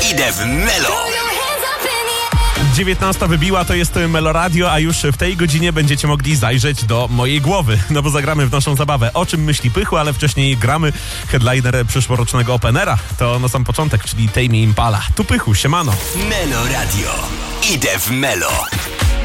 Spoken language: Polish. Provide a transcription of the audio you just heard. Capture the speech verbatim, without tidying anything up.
Idę w Melo. dziewiętnasta wybiła, to jest Meloradio, a już w tej godzinie będziecie mogli zajrzeć do mojej głowy, no bo zagramy w naszą zabawę. O czym myśli Pychu, ale wcześniej gramy headliner przyszłorocznego Openera. To na sam początek, czyli Tame Impala. Tu Pychu, siemano. Meloradio. Idę w Melo.